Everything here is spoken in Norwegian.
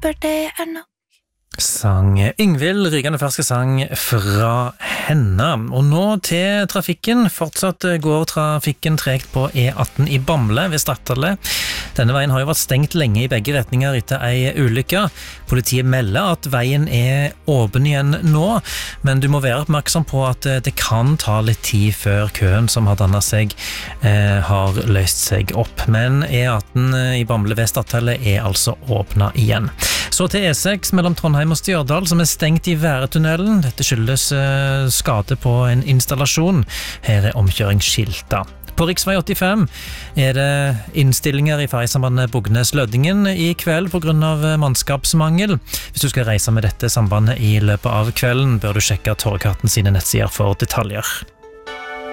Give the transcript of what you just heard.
håper det nok. Sang Yngvild, rykende ferske sang fra henne. Og nå til trafikken. Fortsatt går trafikken tregt på E18 i Bamble ved Stadhalle. Denne veien har jo vært stengt lenge i begge retninger etter ei ulykke. Politiet melder at veien er åpen igjen nå, men du må være oppmerksom på at det kan ta litt tid før køen som har dannet seg har løst seg opp. Men E18 i Bamble ved Stadhalle er altså åpnet igjen. Så til E6 mellom Trondheim og Stjørdal, som er stengt i Væretunnelen. Dette skyldes skade på en installasjon. Her er omkjøringsskilter. På riksvei 85 er det innstillinger i ferjesambandet Bognes-Lødingen i kveld på grunn av mannskapsmangel. Hvis du skal reise med dette sambandet i løpet av kvelden, bør du sjekke Torghatten sine nettsider for detaljer.